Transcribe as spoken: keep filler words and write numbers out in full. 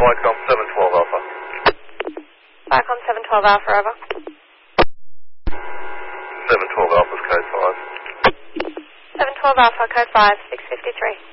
Vicom seven twelve Alpha. Vicom seven twelve Alpha, over. seven twelve Alpha's code five. seven twelve Alpha, code five, six fifty-three.